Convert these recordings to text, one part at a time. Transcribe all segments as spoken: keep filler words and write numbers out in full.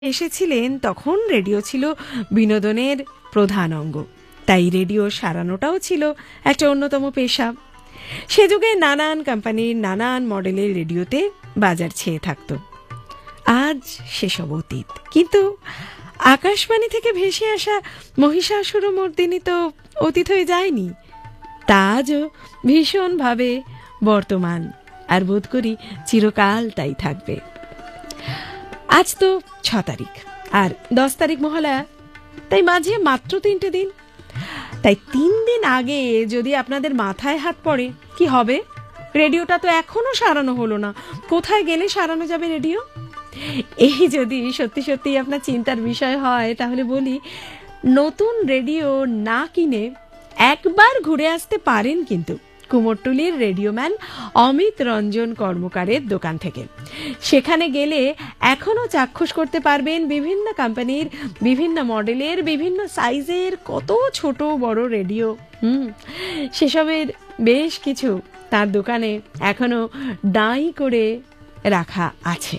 এসেছিলেন তখন রেডিও ছিল বিনোদনের প্রধান অঙ্গ, তাই রেডিও সারানোটাও ছিল একটা অন্যতম পেশা। সে যুগে নানান কোম্পানির নানান মডেলের রেডিওতে বাজার ছেয়ে থাকত। আজ সেসব অতীত, কিন্তু আকাশবাণী থেকে ভেসে আসা মহিষাসুর মর্দিনী তো অতীত হয়ে যায়নি, তা আজও ভীষণভাবে বর্তমান, আর বোধ করি চিরকাল তাই থাকবে। আজ তো ছ তারিখ আর দশ তারিখ মহালয়া, তাই মাঝে মাত্র তিনটে দিন। তাই তিন দিন আগে যদি আপনাদের মাথায় হাত পড়ে কি হবে? রেডিওটা তো এখনো সারানো হলো না, কোথায় গেলে সারানো যাবে রেডিও? এই যদি সত্যি সত্যি আপনার চিন্তার বিষয় হয়, তাহলে বলি, নতুন রেডিও না কিনে একবার ঘুরে আসতে পারেন কিন্তু কুমোরটুলির রেডিওম্যান অমিত রঞ্জন কর্মকারের দোকান থেকে। সেখানে গেলে এখনো চাক্ষুষ করতে পারবেন বিভিন্ন কোম্পানির, বিভিন্ন মডেলের, বিভিন্ন সাইজের কত ছোট বড় রেডিও। হুম সেসবের বেশ কিছু তার দোকানে এখনো ডাই করে রাখা আছে।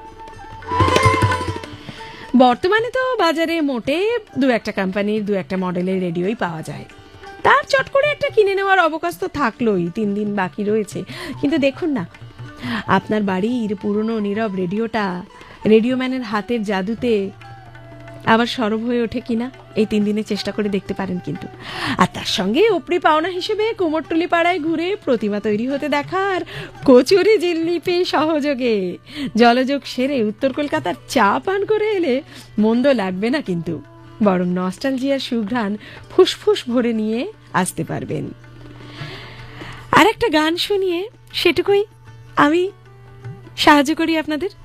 বর্তমানে তো বাজারে মোটে দু একটা কোম্পানির দু একটা মডেলের রেডিওই পাওয়া যায়, তার চট করে একটা কিনে নেওয়ার অবকাশ তো থাকলোই, তিন দিন বাকি রয়েছে। কিন্তু দেখুন না, আপনার বাড়ির পুরনো নীরব রেডিওটা রেডিওম্যানের হাতের জাদুতে আবার সরব হয়ে ওঠে কিনা, এই তিন দিনে চেষ্টা করে দেখতে পারেন কিন্তু। আর তার সঙ্গে উপরি পাওনা হিসেবে কুমোরটুলি পাড়ায় ঘুরে প্রতিমা তৈরি হতে দেখার কচুরি জিলিপি সহযোগে জলযোগ সেরে উত্তর কলকাতার চা পান করে এলে মন্দ লাগবে না কিন্তু, বরং নস্টালজিয়ার সুঘ্রাণ ফুসফুস ভরে নিয়ে আসতে পারবেন। আর একটা গান শুনিয়ে সেটুকুই আমি সাহায্য করি আপনাদের।